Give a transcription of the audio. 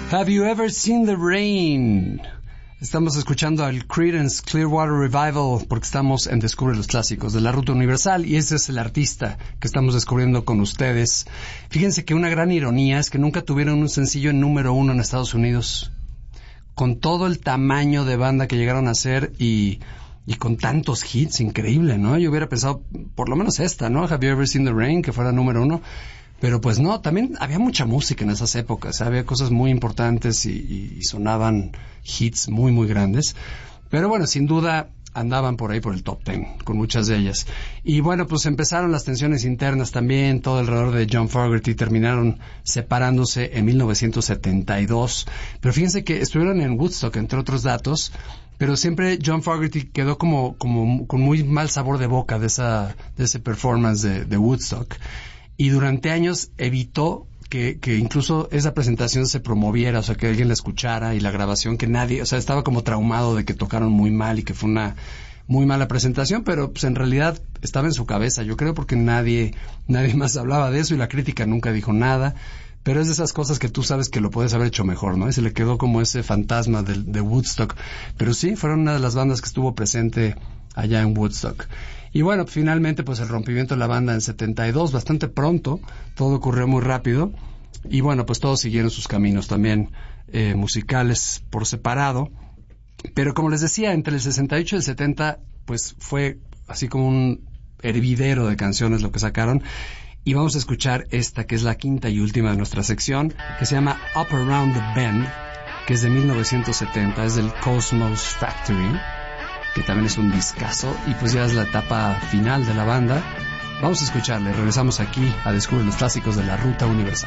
Have you ever seen the rain? Estamos escuchando al Creedence Clearwater Revival porque estamos en Descubre los Clásicos de la Ruta Universal y ese es el artista que estamos descubriendo con ustedes. Fíjense que una gran ironía es que nunca tuvieron un sencillo en número 1 en Estados Unidos. Con todo el tamaño de banda que llegaron a ser y con tantos hits, increíble, ¿no? Yo hubiera pensado, por lo menos esta, ¿no? Have you ever seen the rain? Que fuera número 1. Pero pues no, también había mucha música en esas épocas, había cosas muy importantes y sonaban hits muy, muy grandes. Pero bueno, sin duda andaban por ahí por el top 10, con muchas de ellas. Y bueno, pues empezaron las tensiones internas también, todo alrededor de John Fogerty, terminaron separándose en 1972. Pero fíjense que estuvieron en Woodstock, entre otros datos, pero siempre John Fogerty quedó como con muy mal sabor de boca de ese performance de Woodstock. Y durante años evitó que incluso esa presentación se promoviera, o sea, que alguien la escuchara y la grabación, que nadie, o sea, estaba como traumado de que tocaron muy mal y que fue una muy mala presentación, pero pues en realidad estaba en su cabeza, yo creo, porque nadie más hablaba de eso y la crítica nunca dijo nada, pero es de esas cosas que tú sabes que lo puedes haber hecho mejor, ¿no? Y se le quedó como ese fantasma de Woodstock. Pero sí, fueron una de las bandas que estuvo presente allá en Woodstock. Y bueno, finalmente pues el rompimiento de la banda en 72, bastante pronto, todo ocurrió muy rápido, y bueno, pues todos siguieron sus caminos también musicales por separado, pero como les decía, entre el 68 y el 70, pues fue así como un hervidero de canciones lo que sacaron, y vamos a escuchar esta que es la quinta y última de nuestra sección, que se llama Up Around the Bend, que es de 1970, es del Cosmos Factory, que también es un discazo, y pues ya es la etapa final de la banda. Vamos a escucharle, regresamos aquí a Descubrir los Clásicos de la Ruta Universal.